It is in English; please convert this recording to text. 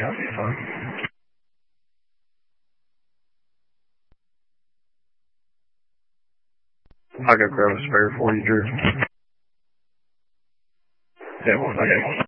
that'd be fun. I'll go grab a spare for you, Drew. Yeah, well, okay.